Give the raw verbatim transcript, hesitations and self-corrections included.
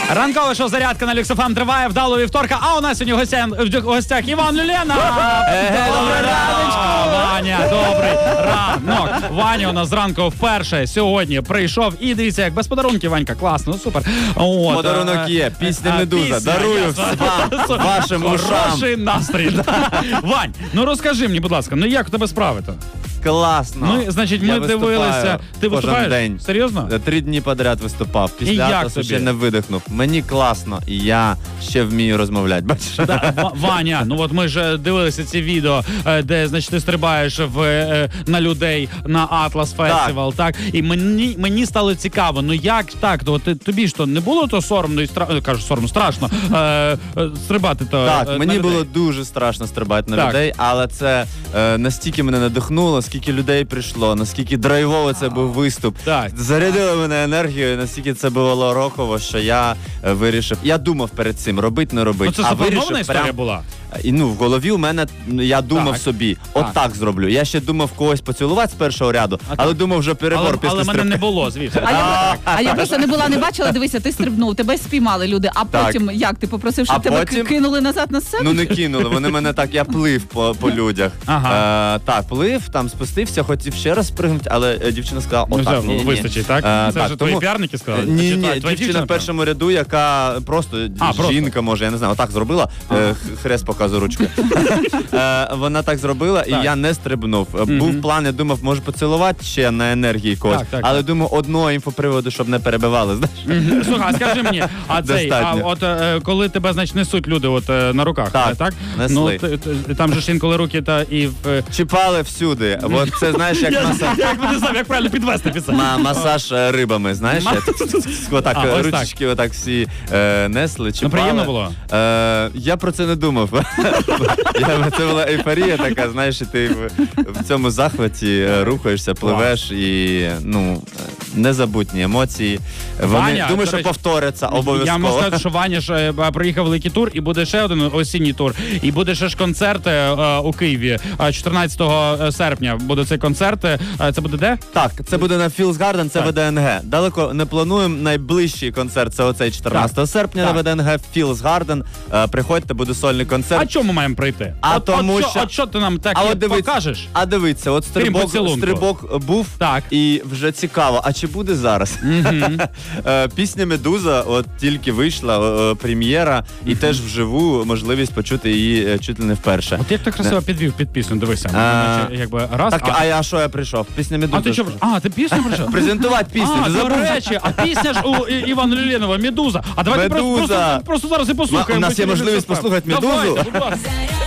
Ранкове шоу «Зарядка» на Люкс еф ем триває вдало вівторка, а у нас сьогодні гостя, в гостях Іван Люлєна. Добрий раночку! Ваня, добрий ранок. Ваня у нас зранку вперше сьогодні прийшов. І дивіться, як без подарунків, Ванька, класно, супер. От, подарунок є, пісня «Медуза». Дарую вам, вашим ушам. Хороший настрій. Вань, ну розкажи мені, будь ласка, ну як у тебе справи-то? Класно. Ми, значить, ми дивилися. Ти виступаєш? День. Серйозно? Три дні подряд виступав. І Після як Атосу тобі? ще не видихнув. Мені класно, і я ще вмію розмовляти. Бачиш? Да, Ва- Ваня, ну от ми ж дивилися ці відео, е, де, значить, ти стрибаєш в, е, на людей на Atlas Festival, так? І мені, мені стало цікаво, ну як так? То, ти, тобі ж то не було то соромно і стра... кажу, соромно, страшно е, е, стрибати то Так, е, на мені людей? було дуже страшно стрибати на Так. людей, але це е, настільки мене надихнуло, скільки людей прийшло, наскільки драйвово це був виступ. Так. Зарядило мене енергією, настільки це було роково, що я е, вирішив. Я думав перед цим, робить, не робить. Ну це а запланована вирішив історія прям- була? І, ну, в голові у мене, ну, я думав Так. собі, от Так. так. зроблю. Я ще думав когось поцілувати з першого ряду, А але так. думав вже перебор Але, після але мене стрибка. не було, звісно. А я, а я просто не була, не бачила, дивися, ти стрибнув, тебе спіймали люди, а Так. потім як? Ти попросив, щоб А тебе потім- кинули назад на сцену? Ну не кинули, вони мене так, я плив по, по людях. Ага. Е, так, плив, там спустився, хотів ще раз спригнути, але е, дівчина сказала, Ну, отак, все, ні, ні. вистачить, так? Е, Це так, ж твої тому- піарники сказали? Ні, Чи ні, твоя- твоя дівчина в першому ряду, яка просто, А, просто. жінка, може, я не знаю, отак зробила, е, х- хрест показує ручкою. Е, вона так зробила, Так. і я не стрибнув. Е, Був план, я думав, може поцілувати ще на енергії когось, Так, так, але так. думаю, одного інфоприводу, щоб не перебивали, знаєш. Мгм. Слухай, а скажи мені, а цей, а Достатньо. от е, коли тебе, значить, несуть люди от е, на руках, Так, е, так? несли. Ну, т- т- там же ж інколи руки та і в... е, Чіпали всюди. От це, знаєш, як Я, масаж. я як не знав, як правильно підвести пісень. Ма- масаж е, рибами, знаєш? Ма- як? Отак, А, е, ось так. ручечки отак всі е, несли, чіпали. приємно було? Е, я про це не думав. я, це була ейфорія така, знаєш, і ти в, в цьому захваті е, рухаєшся, пливеш і, ну, незабутні емоції. Вони, Ваня, думаю, до що речі, повторяться обов'язково. Я можу сказати, що Ваня ж е, б- проїхав великий тур, і буде ще один осінній тур, і буде ще ж концерт е, у Києві. Е, чотирнадцятого серпня буде цей концерт. Е, Це буде де? Так, це буде на Філс Гарден, це Так. В Д Н Г. Далеко не плануємо. Найближчий концерт це оцей чотирнадцятого серпня Так. на В Д Н Г, Філс Гарден. Е, Приходьте, буде сольний концерт. А чому ми маємо прийти? А от, тому от, що- От що ти нам так А от дивіться, покажеш? А дивіться, от стрибок, поцілунку. стрибок був, Так. і вже цікаво, а чи буде зараз? Е, Пісня «Медуза» от тільки вийшла, е, прем'єра, і теж вживу можливість почути її е, чуть ли не вперше. От як ти красиво підвів під пісню, дивися. А, Значить, якби раз, Так, а, а я що я прийшов? Пісня «Медуза». а ти що? А, ти пісню прийшов? Презентувати пісню. А, ти до забув? речі, а пісня ж у І- Івана Люлєнова «Медуза». А давайте просто, «Медуза». просто, просто зараз і послухаємо. У нас є бо можливість телевізор послухати справ. «Медузу». Давайте, будь ласка.